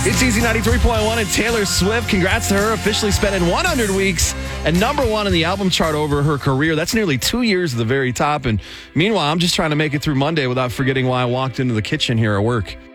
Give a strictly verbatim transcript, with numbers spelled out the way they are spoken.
It's Easy ninety-three point one and Taylor Swift. Congrats to her, officially spending one hundred weeks and number one in the album chart over her career. That's nearly two years at the very top. And meanwhile, I'm just trying to make it through Monday without forgetting why I walked into the kitchen here at work.